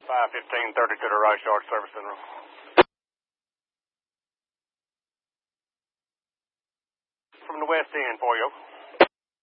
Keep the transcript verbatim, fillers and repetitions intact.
five fifteen thirty to the Rice Yard Service Center. From the west end for you.